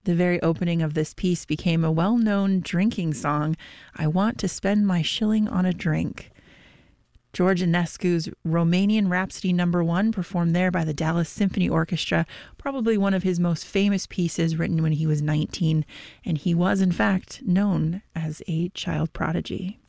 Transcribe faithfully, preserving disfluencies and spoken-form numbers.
The very opening of this piece became a well-known drinking song, I Want to Spend My Shilling on a Drink. George Enescu's Romanian Rhapsody Number One, performed there by the Dallas Symphony Orchestra, probably one of his most famous pieces, written when he was nineteen, and he was in fact known as a child prodigy.